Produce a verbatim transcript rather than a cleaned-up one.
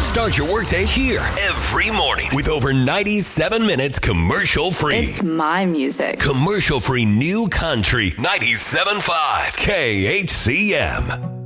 Start your workday here every morning with over ninety-seven minutes commercial free. It's my music. Commercial free New Country ninety-seven point five K H C M.